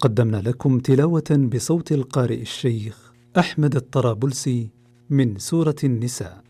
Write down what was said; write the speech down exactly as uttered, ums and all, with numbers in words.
قدمنا لكم تلاوة بصوت القارئ الشيخ أحمد الطرابلسي من سورة النساء.